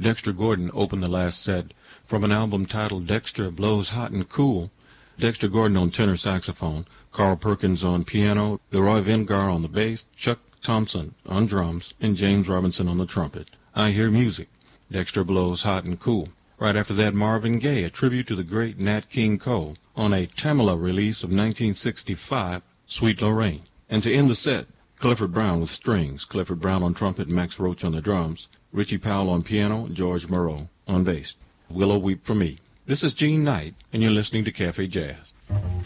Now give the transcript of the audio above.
Dexter Gordon opened the last set from an album titled Dexter Blows Hot and Cool. Dexter Gordon on tenor saxophone, Carl Perkins on piano, Leroy Vengar on the bass, Chuck Thompson on drums, and James Robinson on the trumpet. I Hear Music, Dexter Blows Hot and Cool. Right after that, Marvin Gaye, a tribute to the great Nat King Cole, on a Tamela release of 1965, Sweet Lorraine. And to end the set, Clifford Brown with strings, Clifford Brown on trumpet, Max Roach on the drums, Richie Powell on piano, George Moreau on bass. Willow Weep for Me. This is Gene Knight, and you're listening to Cafe Jazz.